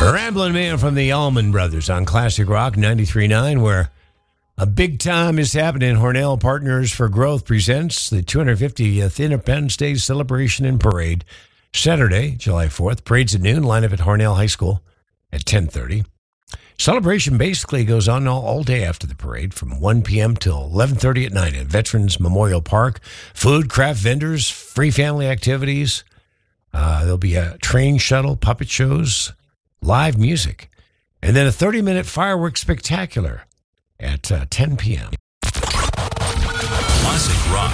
Ramblin' Man from the Allman Brothers on Classic Rock 93.9, where a big time is happening. Hornell Partners for Growth presents the 250th Independence Day Celebration and Parade, Saturday, July 4th. Parade's at noon. Line up at Hornell High School at 10:30. Celebration basically goes on all day after the parade, from 1 p.m. till 11:30 at night at Veterans Memorial Park. Food, craft vendors, free family activities. There'll be a train shuttle, puppet shows, live music, and then a 30-minute fireworks spectacular at 10 p.m. Classic Rock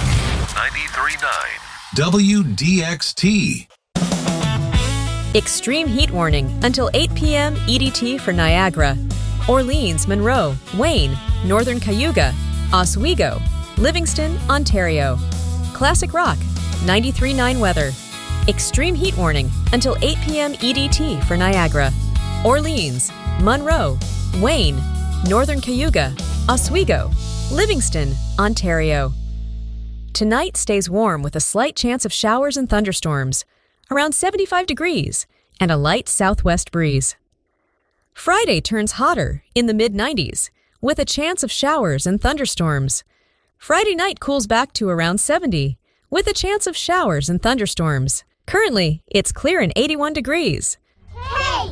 93.9 WDXT. Extreme heat warning until 8 p.m. EDT for Niagara, Orleans, Monroe, Wayne, Northern Cayuga, Oswego, Livingston, Ontario. Classic Rock 93.9 weather. Extreme heat warning until 8 p.m. EDT for Niagara, Orleans, Monroe, Wayne, Northern Cayuga, Oswego, Livingston, Ontario. Tonight stays warm with a slight chance of showers and thunderstorms, around 75 degrees, and a light southwest breeze. Friday turns hotter in the mid-90s, with a chance of showers and thunderstorms. Friday night cools back to around 70, with a chance of showers and thunderstorms. Currently, it's clear and 81 degrees. Hey!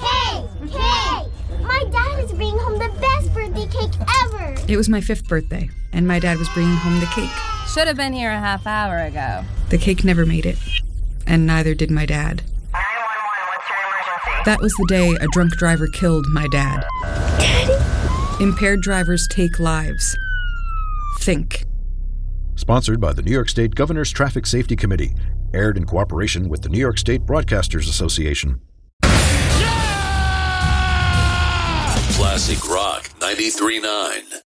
My dad is bringing home the best birthday cake ever! It was my 5th birthday, and my dad was bringing home the cake. Should have been here a half hour ago. The cake never made it, and neither did my dad. 911, what's your emergency? That was the day a drunk driver killed my dad. Daddy? Impaired drivers take lives. Think. Sponsored by the New York State Governor's Traffic Safety Committee. Aired in cooperation with the New York State Broadcasters Association. Classic Rock 93.9